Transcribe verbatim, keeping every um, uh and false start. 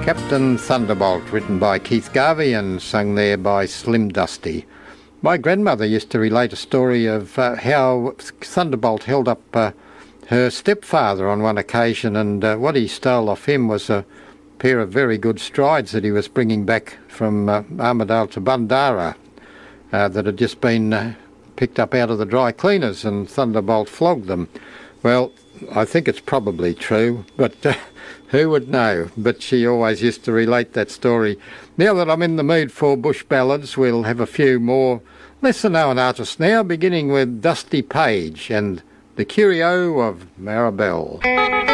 Captain Thunderbolt, written by Keith Garvey and sung there by Slim Dusty. My grandmother used to relate a story of uh, how Thunderbolt held up uh, her stepfather on one occasion, and uh, what he stole off him was a pair of very good strides that he was bringing back from uh, Armidale to Bundara uh, that had just been uh, picked up out of the dry cleaners, and Thunderbolt flogged them. Well, I think it's probably true, but uh, who would know? But she always used to relate that story. Now that I'm in the mood for bush ballads, we'll have a few more lesser-known artists now, beginning with Dusty Page and The Curio of Maribel.